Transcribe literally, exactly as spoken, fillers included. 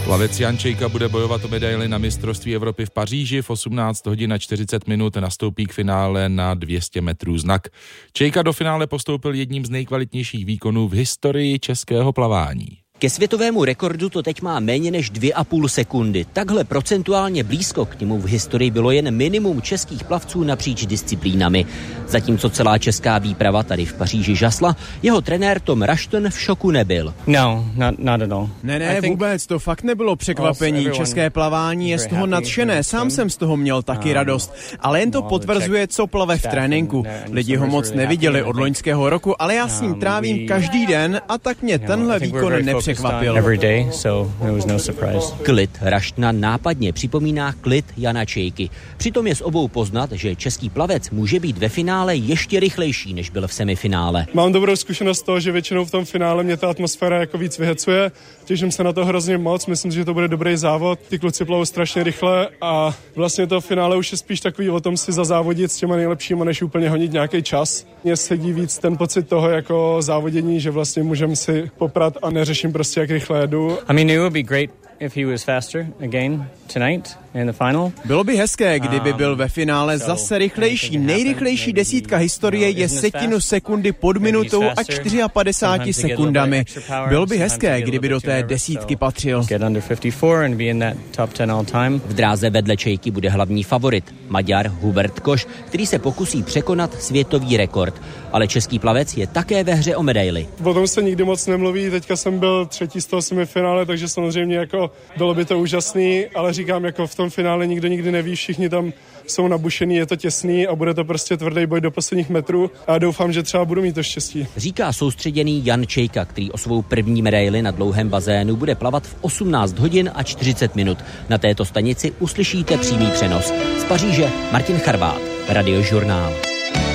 Plavec Jan Čejka bude bojovat o medaili na mistrovství Evropy v Paříži. V osmnáct hodin a čtyřicet minut nastoupí k finále na dvě stě metrů znak. Čejka do finále postoupil jedním z nejkvalitnějších výkonů v historii českého plavání. Ke světovému rekordu to teď má méně než dvě a půl sekundy. Takhle procentuálně blízko k němu v historii bylo jen minimum českých plavců napříč disciplínami. Zatímco celá česká výprava tady v Paříži žasla, jeho trenér Tom Rushton v šoku nebyl. No, not, not at all. Ne, ne, vůbec, to fakt nebylo překvapení. České plavání je z toho nadšené, sám jsem z toho měl taky radost. Ale jen to potvrzuje, co plave v tréninku. Lidi ho moc neviděli od loňského roku, ale já s ním trávím každý den a tak mě tenhle výkon nepřekvapil. Every so no klid Rushtona nápadně připomíná klid Jana Čejky. Přitom je z obou poznat, že český plavec může být ve finále ještě rychlejší, než byl v semifinále. Mám dobrou zkušenost z toho, že většinou v tom finále mě ta atmosféra jako víc vyhecuje. Těším se na to hrozně moc, myslím, že to bude dobrý závod. Ty kluci plavou strašně rychle a vlastně to finále už je spíš takový o tom si zazávodit s těma nejlepšíma, než úplně honit nějaký čas. Mně sedí víc ten pocit toho jako závodění, že vlastně můžeme si poprat a neřeším prostě, jak rychle jedu. I mean, it would be great if he was faster again tonight in the final. Bylo by hezké, kdyby byl ve finále zase rychlejší. Nejrychlejší desítka historie je setinu sekundy pod minutou a padesáti čtyřmi sekundami. Bylo by hezké, kdyby do té desítky patřil. V dráze vedle Čejky bude hlavní favorit, Maďar Hubert Koš, který se pokusí překonat světový rekord. Ale český plavec je také ve hře o medaili. O tom se nikdy moc nemluví, teďka jsem byl třetí z toho semifinále, takže samozřejmě jako bylo by to úžasný, ale říkám, jako v tom finále nikdo nikdy neví, všichni tam jsou nabušený, je to těsný a bude to prostě tvrdý boj do posledních metrů a doufám, že třeba budu mít to štěstí. Říká soustředěný Jan Čejka, který o svou první medaili na dlouhém bazénu bude plavat v osmnáct hodin a čtyřicet minut. Na této stanici uslyšíte přímý přenos. Z Paříže Martin Charvát, Radiožurnál.